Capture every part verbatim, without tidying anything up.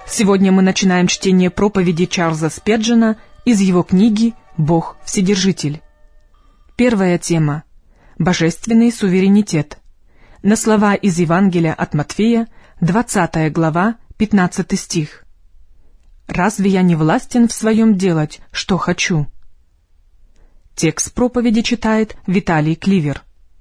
Сегодня мы начинаем чтение проповеди Чарльза Спеджена из его книги «Бог Вседержитель». Первая тема – Божественный суверенитет. На слова из Евангелия от Матфея, двадцатая глава, пятнадцатый стих. «Разве я не властен в своем делать, что хочу?» Текст проповеди читает Виталий Кливер.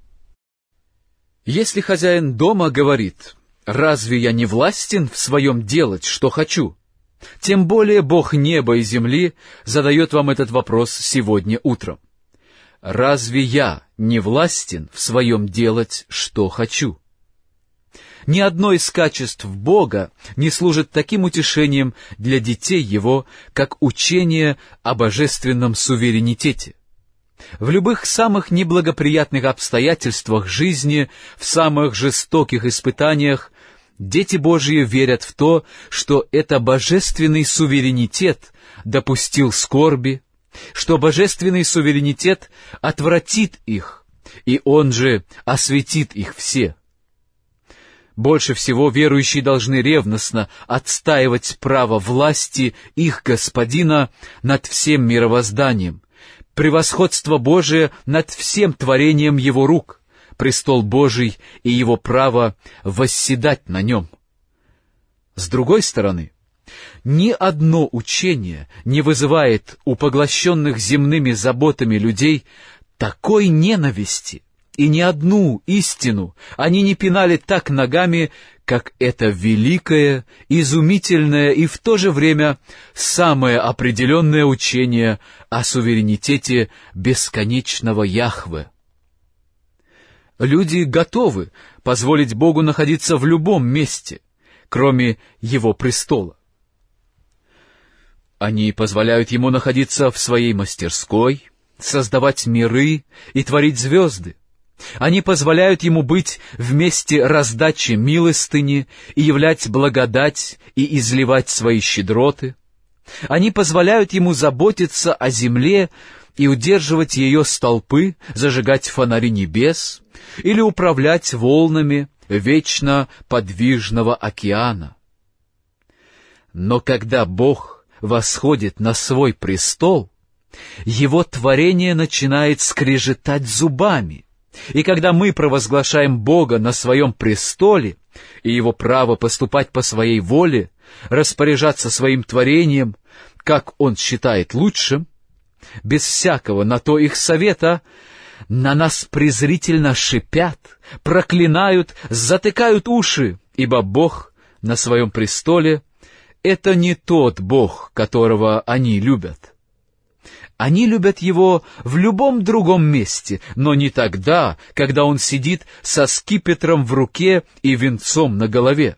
Если хозяин дома говорит: «Разве я не властен в своем делать, что хочу?», тем более Бог неба и земли задает вам этот вопрос сегодня утром. «Разве я не властен в своем делать, что хочу?» Ни одно из качеств Бога не служит таким утешением для детей Его, как учение о божественном суверенитете. В любых самых неблагоприятных обстоятельствах жизни, в самых жестоких испытаниях, дети Божьи верят в то, что это божественный суверенитет допустил скорби, что божественный суверенитет отвратит их, и Он же осветит их все. Больше всего верующие должны ревностно отстаивать право власти их Господина над всем мировозданием, превосходство Божие над всем творением Его рук, престол Божий и Его право восседать на нем. С другой стороны, ни одно учение не вызывает у поглощенных земными заботами людей такой ненависти, и ни одну истину они не пинали так ногами, как это великое, изумительное и в то же время самое определенное учение о суверенитете бесконечного Яхве. Люди готовы позволить Богу находиться в любом месте, кроме Его престола. Они позволяют Ему находиться в Своей мастерской, создавать миры и творить звезды. Они позволяют Ему быть в месте раздачи милостыни и являть благодать и изливать свои щедроты. Они позволяют Ему заботиться о земле и удерживать ее столпы, зажигать фонари небес или управлять волнами вечно подвижного океана. Но когда Бог восходит на свой престол, Его творение начинает скрежетать зубами. И когда мы провозглашаем Бога на своем престоле и Его право поступать по своей воле, распоряжаться своим творением, как Он считает лучшим, без всякого на то их совета, на нас презрительно шипят, проклинают, затыкают уши, ибо Бог на своем престоле — это не тот Бог, которого они любят. Они любят Его в любом другом месте, но не тогда, когда Он сидит со скипетром в руке и венцом на голове.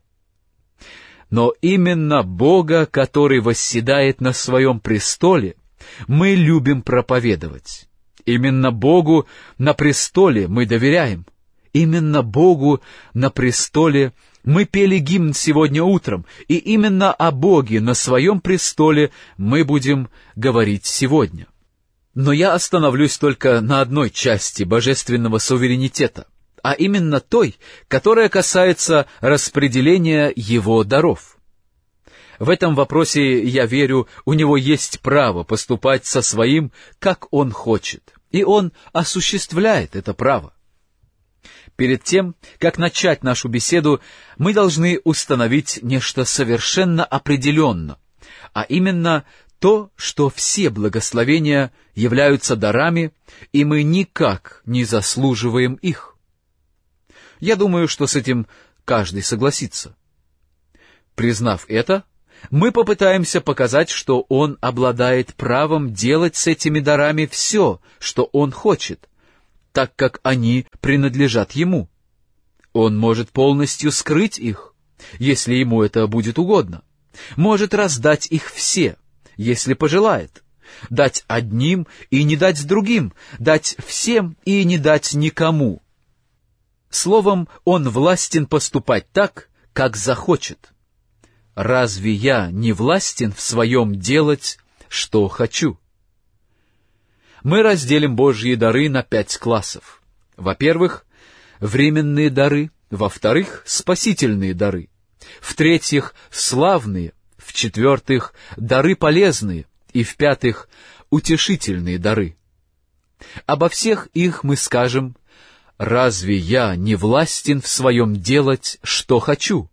Но именно Бога, который восседает на своем престоле, мы любим проповедовать. Именно Богу на престоле мы доверяем. Именно Богу на престоле мы пели гимн сегодня утром, и именно о Боге на своем престоле мы будем говорить сегодня. Но я остановлюсь только на одной части божественного суверенитета, а именно той, которая касается распределения Его даров. В этом вопросе, я верю, у Него есть право поступать со своим, как Он хочет, и Он осуществляет это право. Перед тем, как начать нашу беседу, мы должны установить нечто совершенно определенно, а именно то, что все благословения являются дарами, и мы никак не заслуживаем их. Я думаю, что с этим каждый согласится. Признав это, мы попытаемся показать, что Он обладает правом делать с этими дарами все, что Он хочет, так как они принадлежат Ему. Он может полностью скрыть их, если Ему это будет угодно, может раздать их все, если пожелает, дать одним и не дать другим, дать всем и не дать никому. Словом, Он властен поступать так, как захочет. Разве я не властен в своем делать, что хочу? Мы разделим Божьи дары на пять классов. Во-первых, временные дары. Во-вторых, спасительные дары. В-третьих, славные. в-четвертых, дары полезные, и в-пятых, утешительные дары. Обо всех их мы скажем: «Разве я не властен в своем делать, что хочу?»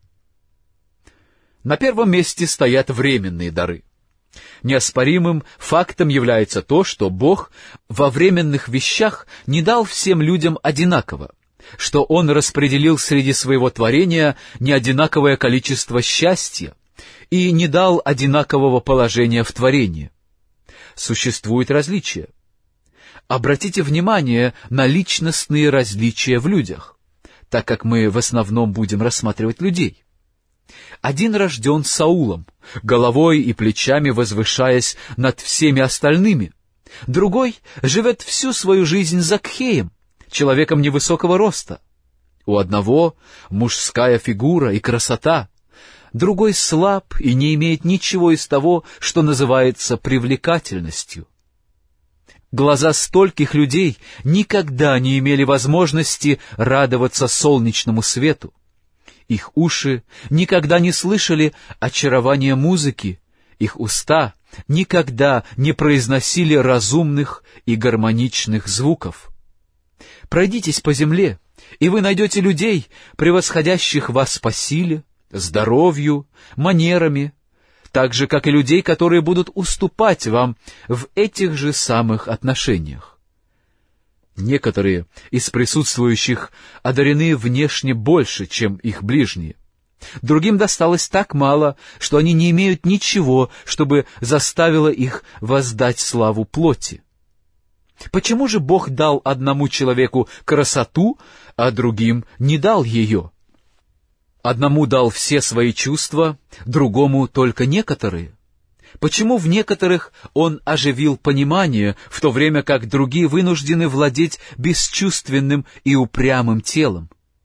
На первом месте стоят временные дары. Неоспоримым фактом является то, что Бог во временных вещах не дал всем людям одинаково, что Он распределил среди своего творения неодинаковое количество счастья и не дал одинакового положения в творении. Существуют различия. Обратите внимание на личностные различия в людях, так как мы в основном будем рассматривать людей. Один рожден Саулом, головой и плечами возвышаясь над всеми остальными. Другой живет всю свою жизнь Закхеем, человеком невысокого роста. У одного мужская фигура и красота, другой слаб и не имеет ничего из того, что называется привлекательностью. Глаза стольких людей никогда не имели возможности радоваться солнечному свету. Их уши никогда не слышали очарования музыки, их уста никогда не произносили разумных и гармоничных звуков. Пройдитесь по земле, и вы найдете людей, превосходящих вас по силе, здоровью, манерами, так же, как и людей, которые будут уступать вам в этих же самых отношениях. Некоторые из присутствующих одарены внешне больше, чем их ближние. Другим досталось так мало, что они не имеют ничего, чтобы заставило их воздать славу плоти. Почему же Бог дал одному человеку красоту, а другим не дал ее? Одному дал все свои чувства, другому только некоторые. Почему в некоторых Он оживил понимание, в то время как другие вынуждены владеть бесчувственным и упрямым телом?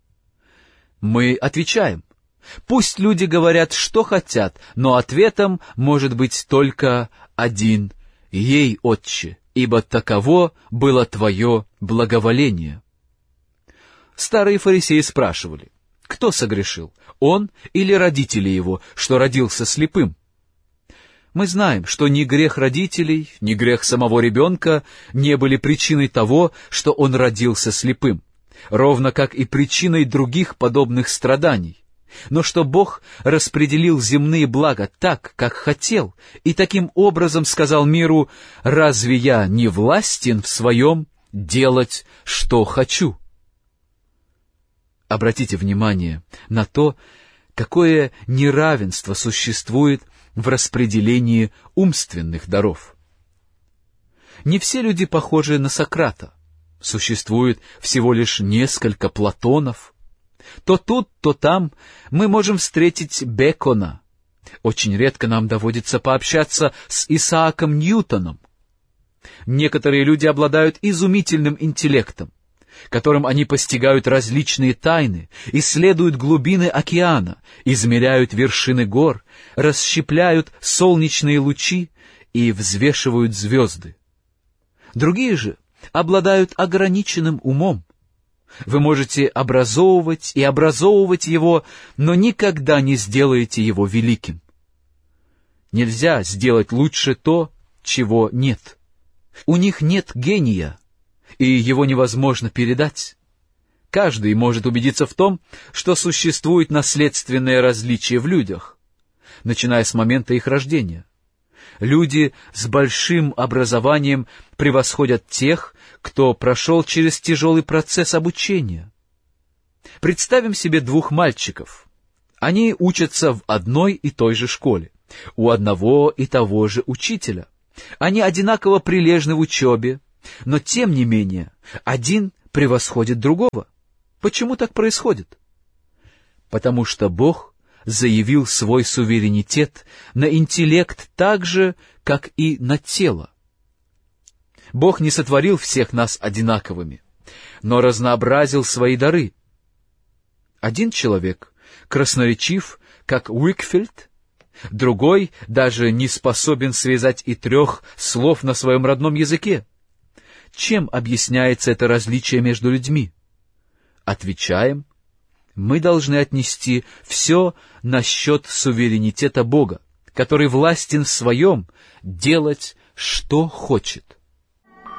Мы отвечаем: пусть люди говорят, что хотят, но ответом может быть только один: «Ей, Отче, ибо таково было Твое благоволение». Старые фарисеи спрашивали: кто согрешил, он или родители его, что родился слепым? Мы знаем, что ни грех родителей, ни грех самого ребенка не были причиной того, что он родился слепым, ровно как и причиной других подобных страданий, но что Бог распределил земные блага так, как хотел, и таким образом сказал миру: «Разве я не властен в своем делать, что хочу?» Обратите внимание на то, какое неравенство существует в распределении умственных даров. Не все люди похожи на Сократа. Существует всего лишь несколько Платонов. То тут, то там мы можем встретить Бекона. Очень редко нам доводится пообщаться с Исааком Ньютоном. Некоторые люди обладают изумительным интеллектом, которым они постигают различные тайны, исследуют глубины океана, измеряют вершины гор, расщепляют солнечные лучи и взвешивают звезды. Другие же обладают ограниченным умом. Вы можете образовывать и образовывать его, но никогда не сделаете его великим. Нельзя сделать лучше то, чего нет. У них нет гения, и его невозможно передать. Каждый может убедиться в том, что существует наследственное различие в людях, начиная с момента их рождения. Люди с большим образованием превосходят тех, кто прошел через тяжелый процесс обучения. Представим себе двух мальчиков. Они учатся в одной и той же школе, у одного и того же учителя. Они одинаково прилежны в учебе, но тем не менее один превосходит другого. Почему так происходит? Потому что Бог заявил свой суверенитет на интеллект так же, как и на тело. Бог не сотворил всех нас одинаковыми, но разнообразил свои дары. Один человек красноречив, как Уикфилд, другой даже не способен связать и трех слов на своем родном языке. Чем объясняется это различие между людьми? Отвечаем: мы должны отнести все на счет суверенитета Бога, который властен в своем делать, что хочет.